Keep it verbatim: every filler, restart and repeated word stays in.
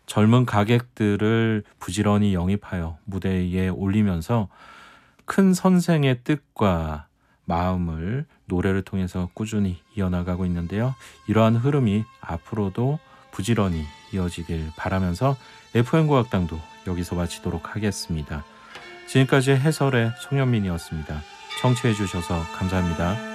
젊은 가객들을 부지런히 영입하여 무대 위에 올리면서 큰 선생의 뜻과 마음을 노래를 통해서 꾸준히 이어나가고 있는데요. 이러한 흐름이 앞으로도 부지런히 이어지길 바라면서 에프엠 국악당도 여기서 마치도록 하겠습니다. 지금까지 해설의 송현민이었습니다. 청취해 주셔서 감사합니다.